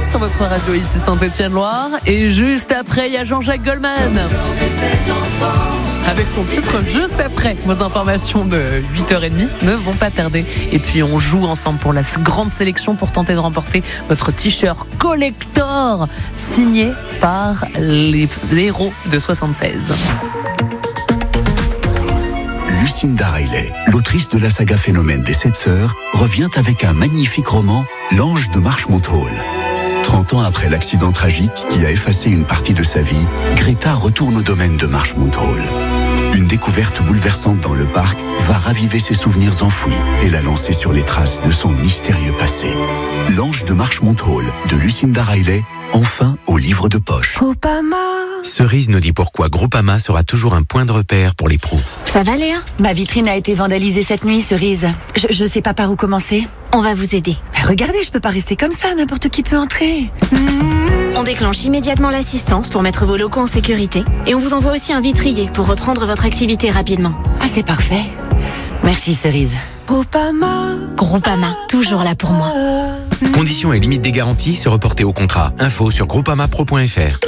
sur votre radio ici Saint-Étienne-Loire. Et juste après, il y a Jean-Jacques Goldman avec son titre juste après. Vos informations de 8h30 ne vont pas tarder. Et puis on joue ensemble pour la grande sélection pour tenter de remporter votre t-shirt collector signé par les héros de 76. Lucinda Riley, l'autrice de la saga Phénomène des 7 sœurs, revient avec un magnifique roman, L'Ange de Marchmont Hall. 30 ans après l'accident tragique qui a effacé une partie de sa vie, Greta retourne au domaine de Marchmont Hall. Une découverte bouleversante dans le parc va raviver ses souvenirs enfouis et la lancer sur les traces de son mystérieux passé. L'Ange de Marchmont Hall de Lucinda Riley, enfin au livre de poche. Groupama. Cerise nous dit pourquoi Groupama sera toujours un point de repère pour les pros. Ça va Léa ? Ma vitrine a été vandalisée cette nuit, Cerise. Je sais pas par où commencer. On va vous aider. Regardez, je peux pas rester comme ça, n'importe qui peut entrer. On déclenche immédiatement l'assistance pour mettre vos locaux en sécurité. Et on vous envoie aussi un vitrier pour reprendre votre activité rapidement. Ah, c'est parfait. Merci, Cerise. Groupama, toujours là pour moi. Conditions et limites des garanties se reporter au contrat. Info sur groupamapro.fr.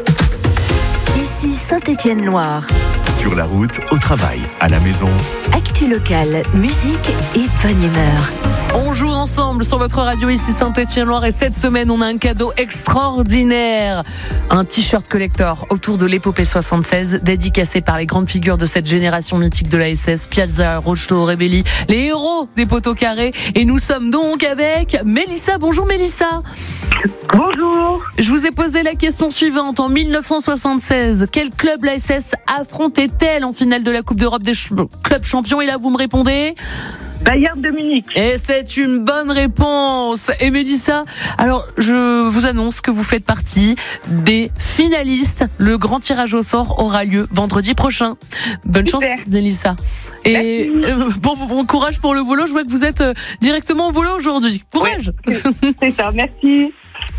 Ici Saint-Étienne-Loire. Sur la route, au travail, à la maison. Actu locale, musique et bonne humeur. On joue ensemble sur votre radio ici Saint-Étienne-Loire et cette semaine on a un cadeau extraordinaire. Un t-shirt collector autour de l'épopée 76 dédicacé par les grandes figures de cette génération mythique de la SS, Piazza, Rocheteau, Rebelli, les héros des poteaux carrés. Et nous sommes donc avec Mélissa. Bonjour Mélissa. Bonjour. Je vous ai posé la question suivante. En 1976, quel club la SS affrontait-elle en finale de la Coupe d'Europe des clubs champions? Et là vous me répondez Bayern de Munich. Et c'est une bonne réponse. Et Mélissa, alors je vous annonce que vous faites partie des finalistes. Le grand tirage au sort aura lieu vendredi prochain. Bonne chance Mélissa. Et bon courage pour le boulot. Je vois que vous êtes directement au boulot aujourd'hui. Courage. Ouais, c'est ça, merci.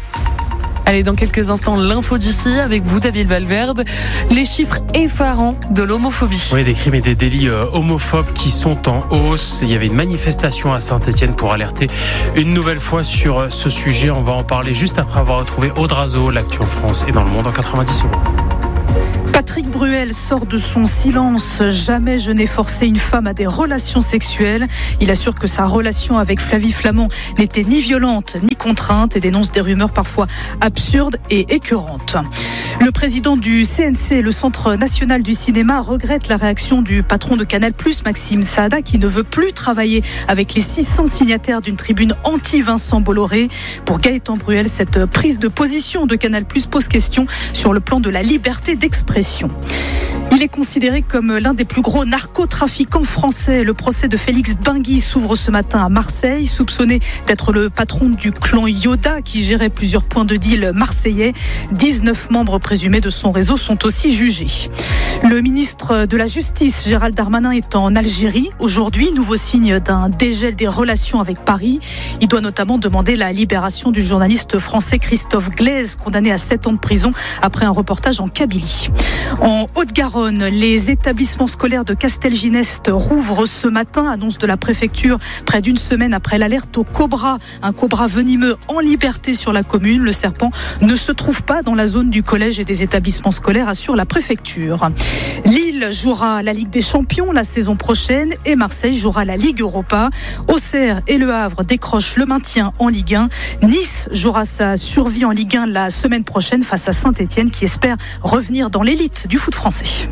Allez, dans quelques instants, l'info d'ici avec vous, David Valverde. Les chiffres effarants de l'homophobie. Oui, des crimes et des délits homophobes qui sont en hausse. Il y avait une manifestation à Saint-Étienne pour alerter une nouvelle fois sur ce sujet. On va en parler juste après avoir retrouvé Aude Razo, l'actu en France et dans le monde en 90 secondes. Patrick Bruel sort de son silence. Jamais je n'ai forcé une femme à des relations sexuelles. Il assure que sa relation avec Flavie Flament n'était ni violente ni contrainte et dénonce des rumeurs parfois absurdes et écœurantes. Le président du CNC, le Centre national du cinéma, regrette la réaction du patron de Canal+, Maxime Saada, qui ne veut plus travailler avec les 600 signataires d'une tribune anti-Vincent Bolloré. Pour Gaëtan Bruel, cette prise de position de Canal+ pose question sur le plan de la liberté d'expression. Il est considéré comme l'un des plus gros narcotrafiquants français. Le procès de Félix Benguy s'ouvre ce matin à Marseille, soupçonné d'être le patron du clan Yoda qui gérait plusieurs points de deal marseillais. 19 membres présumés de son réseau sont aussi jugés. Le ministre de la Justice, Gérald Darmanin, est en Algérie. Aujourd'hui, nouveau signe d'un dégel des relations avec Paris. Il doit notamment demander la libération du journaliste français Christophe Glaise, condamné à 7 ans de prison après un reportage en Kabylie. En Haute-Garonne, les établissements scolaires de Castelginest rouvrent ce matin, annonce de la préfecture, près d'une semaine après l'alerte au cobra. Un cobra venimeux en liberté sur la commune. Le serpent ne se trouve pas dans la zone du collège et des établissements scolaires, assure la préfecture. Lille jouera la Ligue des Champions la saison prochaine et Marseille jouera la Ligue Europa. Auxerre et Le Havre décrochent le maintien en Ligue 1. Nice jouera sa survie en Ligue 1 la semaine prochaine face à Saint-Étienne qui espère revenir dans l'élite du foot français.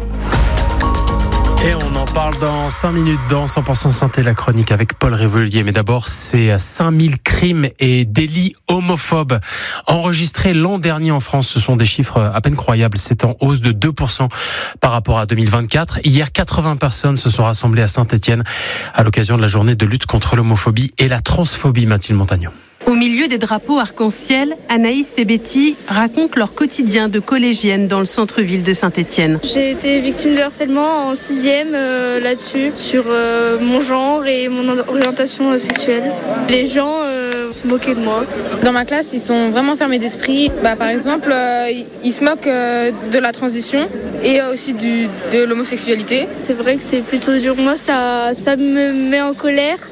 Et on en parle dans 5 minutes dans 100% Synthé, la chronique avec Paul Révolier. Mais d'abord, c'est 5000 crimes et délits homophobes enregistrés l'an dernier en France. Ce sont des chiffres à peine croyables. C'est en hausse de 2% par rapport à 2024. Hier, 80 personnes se sont rassemblées à Saint-Étienne à l'occasion de la journée de lutte contre l'homophobie et la transphobie. Mathilde Montagnon. Au milieu des drapeaux arc-en-ciel, Anaïs et Betty racontent leur quotidien de collégienne dans le centre-ville de Saint-Étienne. J'ai été victime de harcèlement en 6e là-dessus, sur mon genre et mon orientation sexuelle. Les gens se moquaient de moi. Dans ma classe, ils sont vraiment fermés d'esprit. Par exemple, ils se moquent de la transition et aussi de l'homosexualité. C'est vrai que c'est plutôt dur. Moi, ça me met en colère.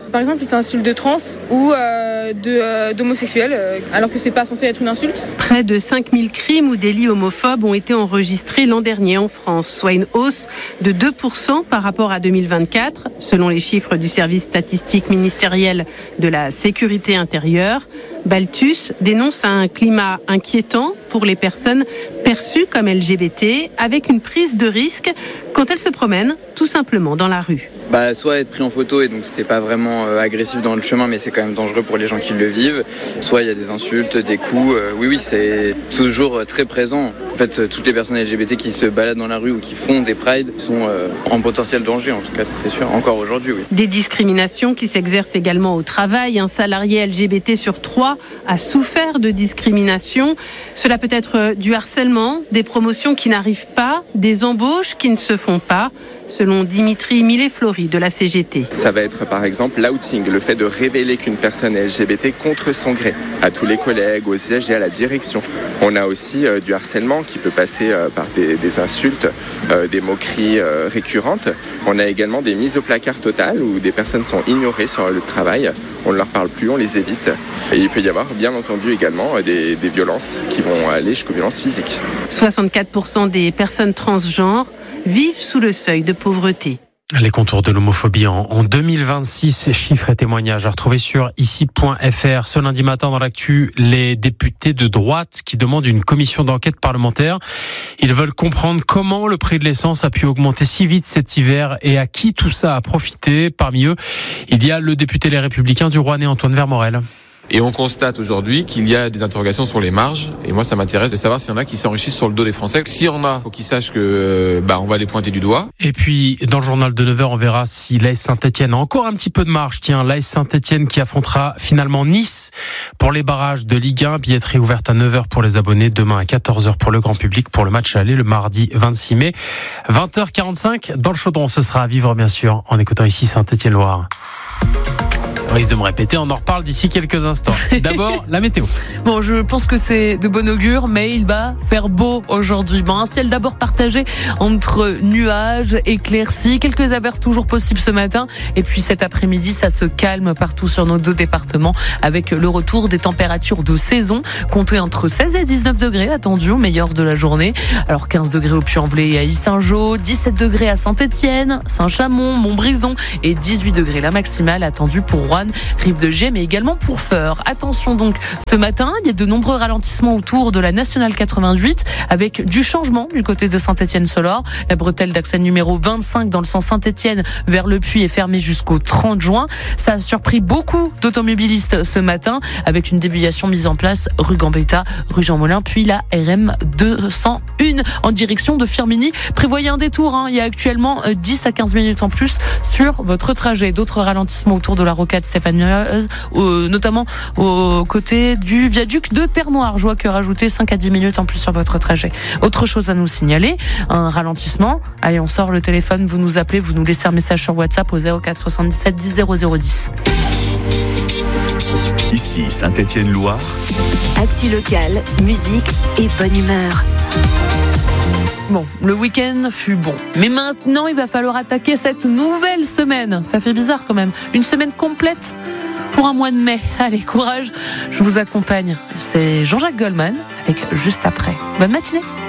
Par exemple, ils s'insultent de trans ou d'homosexuels, alors que c'est pas censé être une insulte. Près de 5000 crimes ou délits homophobes ont été enregistrés l'an dernier en France, soit une hausse de 2% par rapport à 2024, selon les chiffres du service statistique ministériel de la sécurité intérieure. Balthus dénonce un climat inquiétant pour les personnes perçues comme LGBT, avec une prise de risque quand elles se promènent tout simplement dans la rue. Soit être pris en photo et donc c'est pas vraiment agressif dans le chemin, mais c'est quand même dangereux pour les gens qui le vivent. Soit il y a des insultes, des coups. Oui, c'est toujours très présent. En fait, toutes les personnes LGBT qui se baladent dans la rue ou qui font des prides sont en potentiel danger, en tout cas, ça c'est sûr, encore aujourd'hui, oui. Des discriminations qui s'exercent également au travail. Un salarié LGBT sur 3 a souffert de discrimination. Cela peut être du harcèlement, des promotions qui n'arrivent pas, des embauches qui ne se font pas, selon Dimitri Millet-Flory de la CGT. Ça va être par exemple l'outing, le fait de révéler qu'une personne est LGBT contre son gré, à tous les collègues, aux sièges et à la direction. On a aussi du harcèlement qui peut passer par des insultes, des moqueries récurrentes. On a également des mises au placard totales où des personnes sont ignorées sur le lieu de travail. On ne leur parle plus, on les évite. Et il peut y avoir bien entendu également des violences qui vont aller jusqu'aux violences physiques. 64% des personnes transgenres vivent sous le seuil de pauvreté. Les contours de l'homophobie en 2026, chiffres et témoignages à retrouver sur ici.fr. Ce lundi matin dans l'actu, les députés de droite qui demandent une commission d'enquête parlementaire. Ils veulent comprendre comment le prix de l'essence a pu augmenter si vite cet hiver et à qui tout ça a profité. Parmi eux, il y a le député Les Républicains du Rouennais, Antoine Vermorel. Et on constate aujourd'hui qu'il y a des interrogations sur les marges. Et moi, ça m'intéresse de savoir s'il y en a qui s'enrichissent sur le dos des Français. S'il y en a, faut qu'ils sachent que on va les pointer du doigt. Et puis, dans le journal de 9h, on verra si l'AS Saint-Etienne a encore un petit peu de marge. Tiens, l'AS Saint-Etienne qui affrontera finalement Nice pour les barrages de Ligue 1. Billetterie ouverte à 9h pour les abonnés. Demain à 14h pour le grand public pour le match aller le mardi 26 mai. 20h45 dans le chaudron. Ce sera à vivre, bien sûr, en écoutant ici Saint-Etienne-Loire. On risque de me répéter, on en reparle d'ici quelques instants. D'abord, la météo. Bon, je pense que c'est de bon augure, mais il va faire beau aujourd'hui. Bon, un ciel d'abord partagé entre nuages, éclaircies, quelques averses toujours possibles ce matin. Et puis cet après-midi, ça se calme partout sur nos deux départements avec le retour des températures de saison. Comptez entre 16 et 19 degrés attendus au meilleur de la journée. Alors 15 degrés au Puy-en-Velay et à Yssingeaux, 17 degrés à Saint-Etienne, Saint-Chamond, Montbrison et 18 degrés la maximale attendue pour Rouen, Rive-de-Gier, mais également pour Feurs. Attention donc, ce matin, il y a de nombreux ralentissements autour de la Nationale 88 avec du changement du côté de Saint-Etienne-Solort. La bretelle d'accès numéro 25 dans le sens Saint-Etienne vers le Puy est fermée jusqu'au 30 juin. Ça a surpris beaucoup d'automobilistes ce matin avec une déviation mise en place rue Gambetta, rue Jean-Molin, puis la RM 201 en direction de Firminy. Prévoyez un détour, il y a actuellement 10 à 15 minutes en plus sur votre trajet. D'autres ralentissements autour de la rocade Stéphane-Meuse, notamment aux côtés du viaduc de Terre-Noire. Je vois que rajouter 5 à 10 minutes en plus sur votre trajet. Autre chose à nous signaler, un ralentissement. Allez, on sort le téléphone, vous nous appelez, vous nous laissez un message sur WhatsApp au 04 77 10 0010. Ici Saint-Etienne-Loire. Actu locale, musique et bonne humeur. Bon, le week-end fut bon. Mais maintenant, il va falloir attaquer cette nouvelle semaine. Ça fait bizarre quand même. Une semaine complète pour un mois de mai. Allez, courage, je vous accompagne. C'est Jean-Jacques Goldman avec Juste après. Bonne matinée.